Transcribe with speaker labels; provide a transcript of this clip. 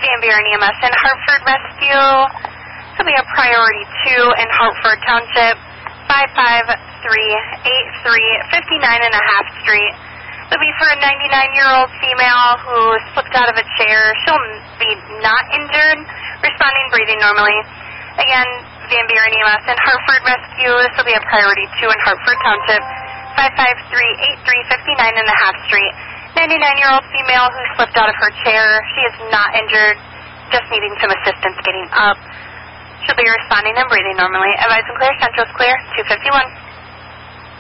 Speaker 1: Van Buren EMS in Hartford Rescue. This will be a priority 2 in Hartford Township, 55383 59.5 Street. This will be for a 99-year-old female who slipped out of a chair. She'll be not injured, responding, breathing normally. Again, Van Buren EMS in Hartford Rescue. This will be a priority 2 in Hartford Township, 55383 59.5 Street. 99-year-old female who slipped out of her chair. She is not injured, just needing some assistance getting up. She'll be responding and breathing normally. Advise and clear. Central's clear. 251.